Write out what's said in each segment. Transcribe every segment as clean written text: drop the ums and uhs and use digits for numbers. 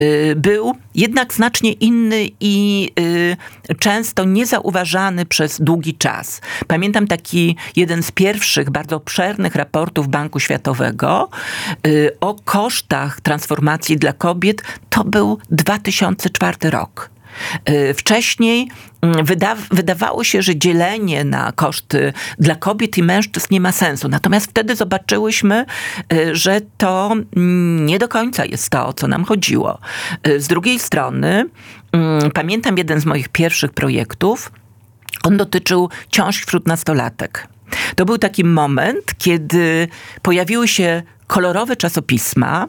był jednak znacznie inny i często niezauważany przez długi czas. Pamiętam taki jeden z pierwszych, bardzo obszernych raportów Banku Światowego o kosztach transformacji dla kobiet. To był 2004 rok. Wcześniej wydawało się, że dzielenie na koszty dla kobiet i mężczyzn nie ma sensu. Natomiast wtedy zobaczyłyśmy, że to nie do końca jest to, o co nam chodziło. Z drugiej strony, pamiętam jeden z moich pierwszych projektów, on dotyczył ciąż wśród nastolatek. To był taki moment, kiedy pojawiły się kolorowe czasopisma,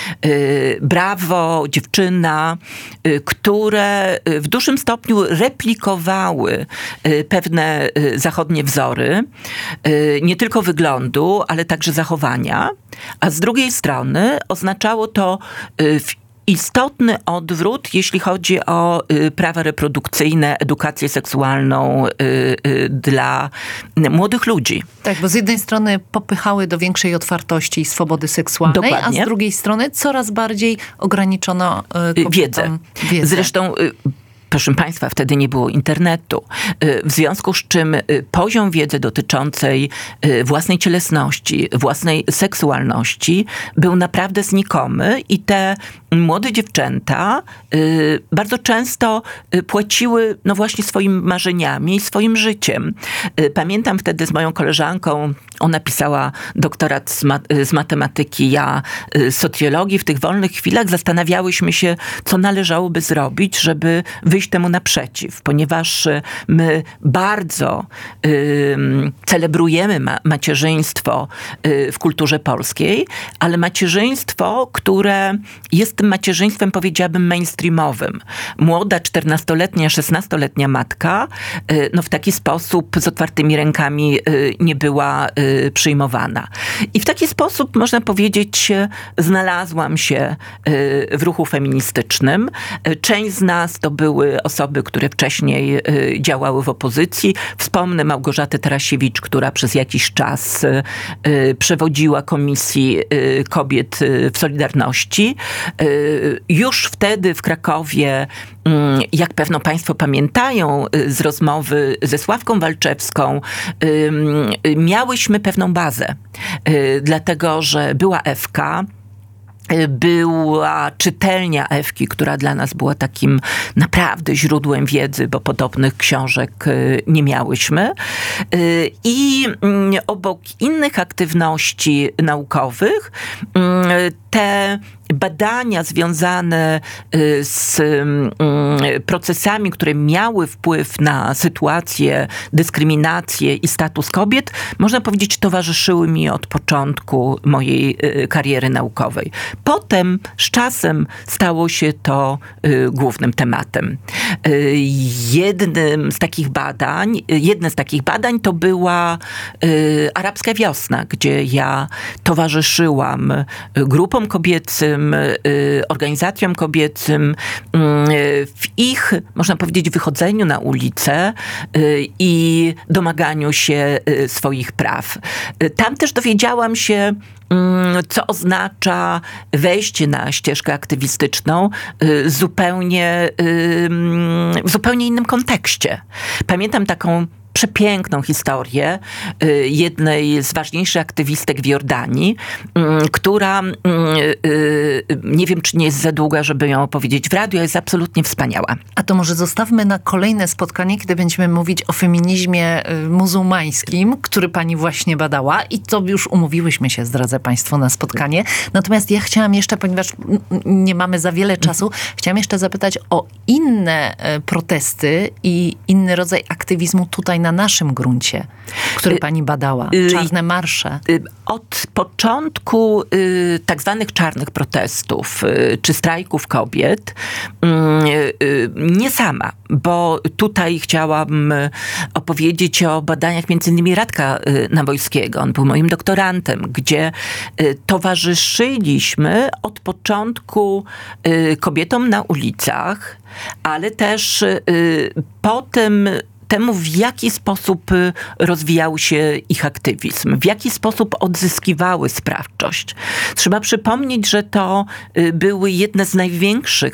Brawo, Dziewczyna, które w dużym stopniu replikowały pewne zachodnie wzory, nie tylko wyglądu, ale także zachowania, a z drugiej strony oznaczało to istotny odwrót, jeśli chodzi o prawa reprodukcyjne, edukację seksualną dla młodych ludzi. Tak, bo z jednej strony popychały do większej otwartości i swobody seksualnej, Dokładnie. a z drugiej strony coraz bardziej ograniczono kobietom wiedzę. Zresztą proszę Państwa, wtedy nie było internetu. W związku z czym poziom wiedzy dotyczącej własnej cielesności, własnej seksualności był naprawdę znikomy i te młode dziewczęta bardzo często płaciły no właśnie swoimi marzeniami i swoim życiem. Pamiętam wtedy z moją koleżanką, ona pisała doktorat z matematyki, ja socjologii. W tych wolnych chwilach zastanawiałyśmy się, co należałoby zrobić, żeby wyjść temu naprzeciw, ponieważ my bardzo celebrujemy macierzyństwo w kulturze polskiej, ale macierzyństwo, które jest tym macierzyństwem, powiedziałabym, mainstreamowym. Młoda, 14-letnia, 16-letnia matka no w taki sposób z otwartymi rękami nie była przyjmowana. I w taki sposób, można powiedzieć, znalazłam się w ruchu feministycznym. Część z nas to były osoby, które wcześniej działały w opozycji. Wspomnę Małgorzatę Tarasiewicz, która przez jakiś czas przewodziła Komisji Kobiet w Solidarności. Już wtedy w Krakowie, jak pewno Państwo pamiętają z rozmowy ze Sławką Walczewską, miałyśmy pewną bazę, dlatego że była Ewka, była czytelnia Ewki, która dla nas była takim naprawdę źródłem wiedzy, bo podobnych książek nie miałyśmy. I obok innych aktywności naukowych te badania związane z procesami, które miały wpływ na sytuację, dyskryminację i status kobiet, można powiedzieć, towarzyszyły mi od początku mojej kariery naukowej. Potem z czasem stało się to głównym tematem. Jedne z takich badań to była Arabska Wiosna, gdzie ja towarzyszyłam grupom kobiecym, organizacjom kobiecym w ich, można powiedzieć, wychodzeniu na ulicę i domaganiu się swoich praw. Tam też dowiedziałam się, co oznacza wejście na ścieżkę aktywistyczną w zupełnie innym kontekście. Pamiętam taką przepiękną historię jednej z ważniejszych aktywistek w Jordanii, która, nie wiem, czy nie jest za długa, żeby ją opowiedzieć w radiu, jest absolutnie wspaniała. A to może zostawmy na kolejne spotkanie, kiedy będziemy mówić o feminizmie muzułmańskim, który pani właśnie badała i to już umówiłyśmy się, zdradzę Państwu, na spotkanie. Natomiast ja chciałam jeszcze, ponieważ nie mamy za wiele czasu, chciałam jeszcze zapytać o inne protesty i inny rodzaj aktywizmu tutaj na naszym gruncie, który pani badała. Czarne marsze. Od początku tak zwanych czarnych protestów czy strajków kobiet, nie sama, bo tutaj chciałam opowiedzieć o badaniach między innymi Radka Nawojskiego. On był moim doktorantem, gdzie towarzyszyliśmy od początku kobietom na ulicach, ale też potem temu, w jaki sposób rozwijał się ich aktywizm, w jaki sposób odzyskiwały sprawczość. Trzeba przypomnieć, że to były jedne z największych